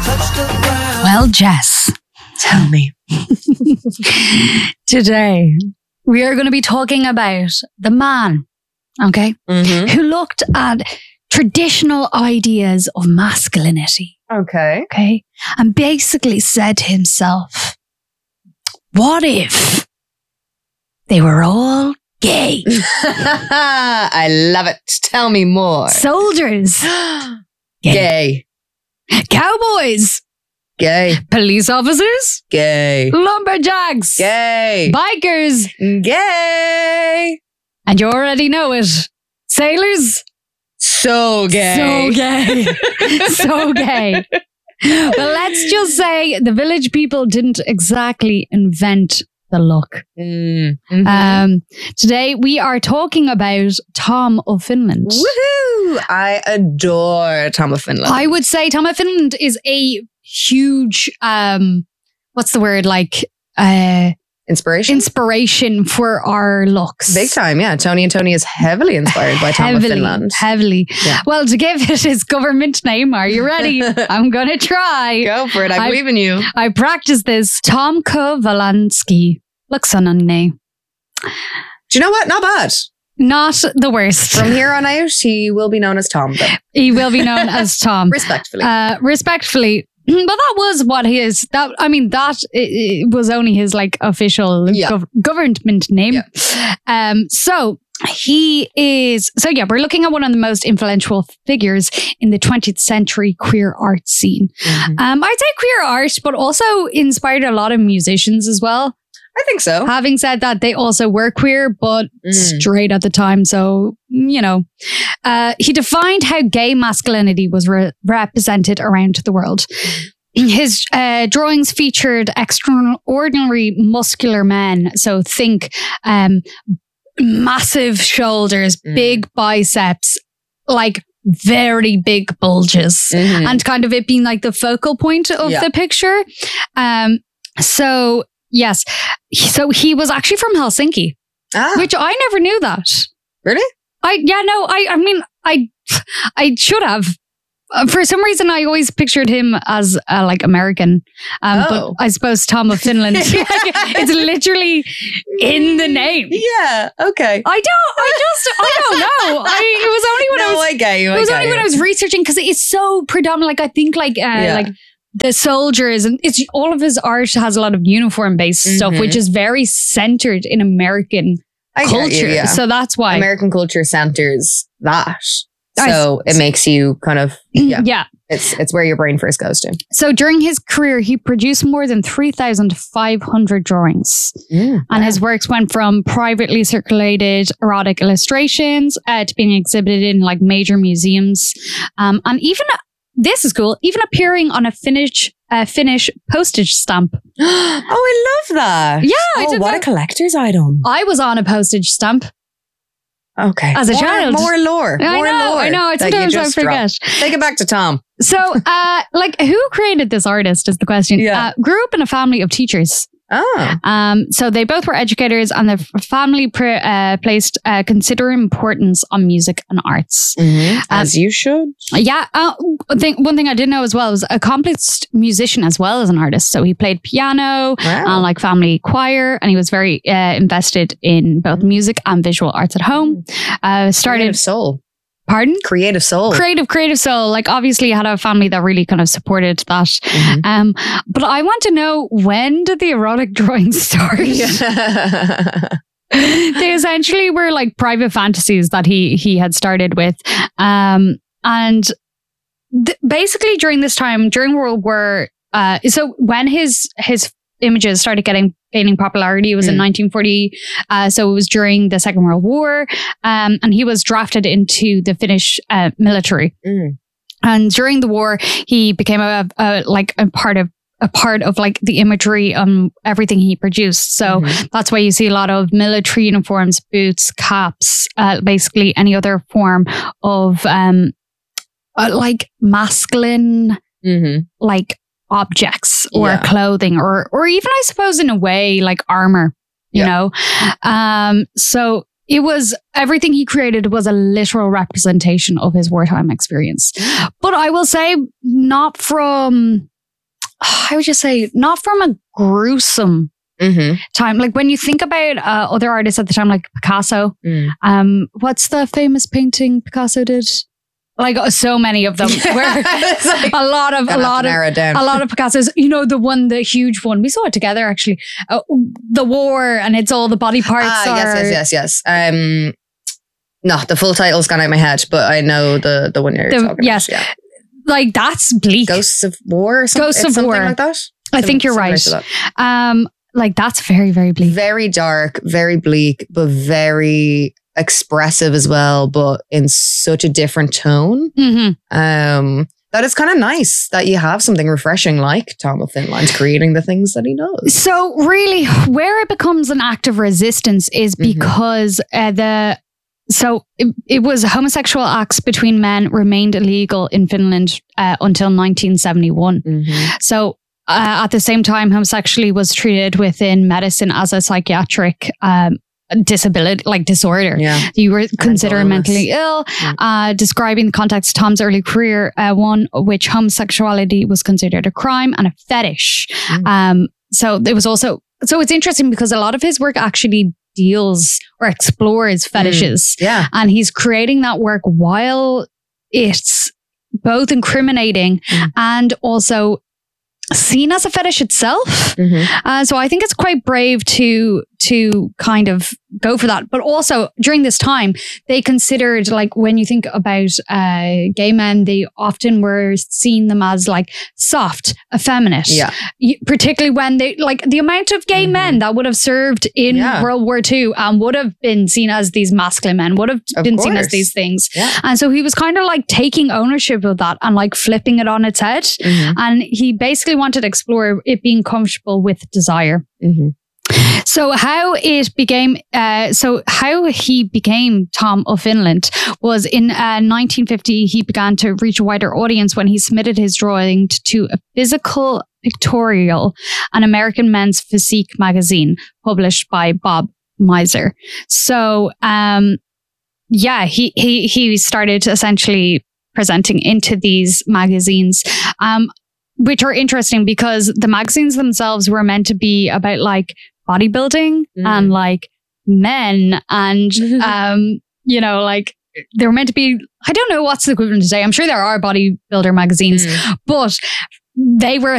Well, Jess, Tell me. today we are going to be talking about the man, okay, who looked at traditional ideas of masculinity, Okay. okay, and basically said to himself, what if they were all gay? I love it. Tell me more. Soldiers, Gay. cowboys, Gay. police officers, Gay. lumberjacks, Gay. bikers, Gay. and you already know it, sailors. So gay. So gay. So gay. Well, let's just say the village people didn't exactly invent the look. Today we are talking about Tom of Finland. Woohoo! I adore Tom of Finland. I would say Tom of Finland is a huge, what's the word? Like, inspiration for our looks. Big time, yeah. Tony and Tony is heavily inspired by Tom of Finland. Heavily. Yeah. Well, to give it his government name, are you ready? I'm going to try. Go for it. I believe in you. I practiced this. Tomko Valansky. Luxonanne. Do you know what? Not bad. Not the worst. From here on out, he will be known as Tom, though. He will be known as Tom. Respectfully. Respectfully. But that was what his, it was only his like official government name. Yeah. So we're looking at one of the most influential figures in the 20th century queer art scene. I'd say queer art, but also inspired a lot of musicians as well. I think so. Having said that, they also were queer, but straight at the time. So, you know, he defined how gay masculinity was represented around the world. His drawings featured extraordinary muscular men. So think massive shoulders, big biceps, like very big bulges, and kind of it being like the focal point of the picture. Yes. So he was actually from Helsinki, which I never knew that. Really? I should have. For some reason, I always pictured him as like American. But I suppose Tom of Finland, it's literally in the name. Yeah. Okay. I don't know. It was only when when I was researching, because it's so predominant. Like I think like the soldiers, and it's all of his art has a lot of uniform based stuff, which is very centered in American culture. So that's why American culture centers that. So it makes you kind of it's where your brain first goes to. So during his career, he produced more than 3,500 drawings, and his works went from privately circulated erotic illustrations to being exhibited in like major museums, and even. This is cool. Even appearing on a Finnish postage stamp. I love that. Yeah. What a collector's item. I was on a postage stamp. Okay. As a child. More lore. I know. Sometimes I forget. Take it back to Tom. So, who created this artist is the question. Yeah. Grew up in a family of teachers. So they both were educators, and their family placed considerable importance on music and arts. As you should. Yeah. One thing I didn't know as well was accomplished musician as well as an artist. So he played piano and like family choir, and he was very invested in both music and visual arts at home. Creative soul. Pardon? Creative soul. Creative soul. Like obviously had a family that really kind of supported that. But I want to know, when did the erotic drawings start? They essentially were like private fantasies that he had started with. Basically during this time, during World War, so when his images started gaining popularity, it was in 1940. So it was during the Second World War. And he was drafted into the Finnish military. And during the war, he became a part of like the imagery, everything he produced. So that's why you see a lot of military uniforms, boots, caps, basically any other form of like masculine, like objects or clothing, or even I suppose in a way like armor, you know. So it was, everything he created was a literal representation of his wartime experience. But I will say, not from I would just say, not from a gruesome time. Like when you think about other artists at the time, like Picasso, what's the famous painting Picasso did? Like so many of them, where like, a lot of Picasso's. You know, the huge one. We saw it together actually. The War, and it's all the body parts. Yes. No, the full title's gone out of my head, but I know the one you're talking about. Yes, yeah. Like that's bleak. Ghosts of War or something, something like that? I think you're right. Like that's very, very bleak. Very dark, very bleak, but very expressive as well, but in such a different tone. That it's kind of nice that you have something refreshing like Tom of Finland creating the things that he does. So really, where it becomes an act of resistance is because it was homosexual acts between men remained illegal in Finland until 1971. So at the same time, homosexuality was treated within medicine as a psychiatric disability, like disorder. You were considered mentally ill. Describing the context of Tom's early career, one which homosexuality was considered a crime and a fetish. So it was also, so it's interesting because a lot of his work actually deals or explores fetishes. And he's creating that work while it's both incriminating and also seen as a fetish itself. So I think it's quite brave to kind of go for that. But also during this time, they considered, like when you think about gay men, they often were seen them as like soft, effeminate. Particularly when they, like the amount of gay men that would have served in World War II and would have been seen as these masculine men, would have been seen as these things. And so he was kind of like taking ownership of that and like flipping it on its head. And he basically wanted to explore it being comfortable with desire. So how he became Tom of Finland was in 1950. He began to reach a wider audience when he submitted his drawing to a physical pictorial, an American men's physique magazine published by Bob Miser. So he started essentially presenting into these magazines, which are interesting because the magazines themselves were meant to be about like bodybuilding and like men and you know, like they were meant to be, I don't know what's the equivalent today. I'm sure there are bodybuilder magazines, but they were